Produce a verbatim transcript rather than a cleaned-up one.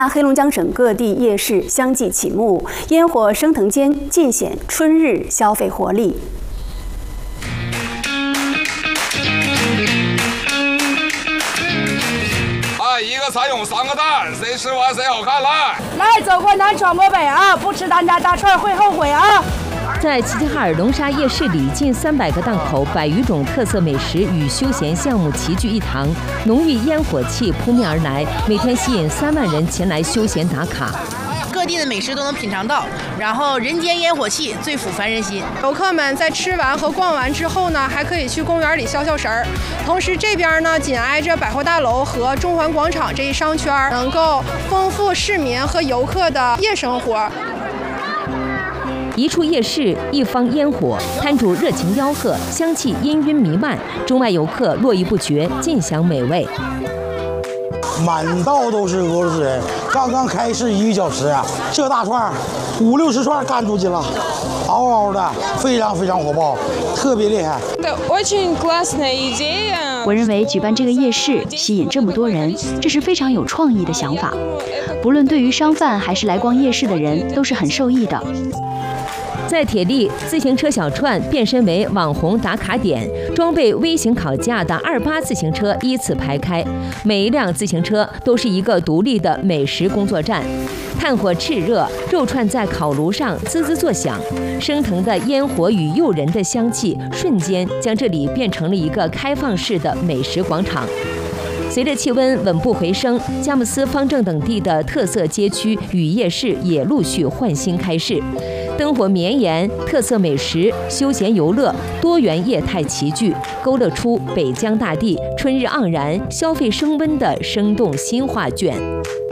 黑龙江省各地夜市相继启幕，烟火升腾间尽显春日消费活力。 啊，一个菜用三个蛋，谁吃完谁好看来。 来，走过南闯过北啊，不吃咱家大串会后悔啊！ 在齐齐哈尔龙沙夜市里，近三百个档口，百余种特色美食与休闲项目齐聚一堂，浓郁烟火气扑面而来，每天吸引三万人前来休闲打卡。 各地的美食都能品尝到，然后人间烟火气最抚凡人心。 游客们在吃完和逛完之后呢，还可以去公园里消消食儿。同时，这边呢紧挨着百货大楼和中环广场这一商圈，能够丰富市民和游客的夜生活。 一处夜市，一方烟火，摊主热情吆喝，香气氤氲弥漫，中外游客络绎不绝，尽享美味。 满道都是俄罗斯人，刚刚开市一个小时啊，这大串五六十串干出去了，嗷嗷的，非常非常火爆，特别厉害。 我认为举办这个夜市，吸引这么多人，这是非常有创意的想法。不论对于商贩还是来逛夜市的人，都是很受益的。 在铁力，自行车小串变身为网红打卡点，装备微型烤架的二八自行车依次排开，每一辆自行车都是一个独立的美食工作站。炭火炽热，肉串在烤炉上滋滋作响，升腾的烟火与诱人的香气，瞬间将这里变成了一个开放式的美食广场。 随着气温稳步回升，佳木斯、方正等地的特色街区与夜市也陆续换新开市，灯火绵延，特色美食、休闲游乐、多元业态齐聚，勾勒出北疆大地春日盎然、消费升温的生动新画卷。